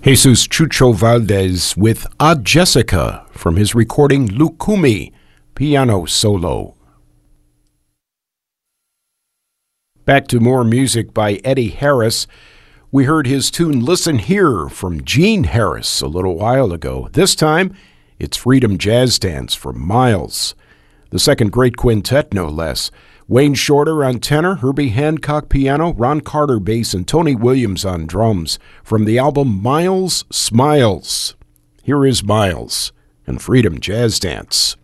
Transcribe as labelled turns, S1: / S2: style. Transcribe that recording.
S1: Jesus Chucho Valdez with Odd Jessica from his recording Lukumi, piano solo. Back to more music by Eddie Harris. We heard his tune Listen Here from Gene Harris a little while ago. This time, it's Freedom Jazz Dance from Miles. The second great quintet, no less. Wayne Shorter on tenor, Herbie Hancock piano, Ron Carter bass, and Tony Williams on drums from the album Miles Smiles. Here is Miles and Freedom Jazz Dance.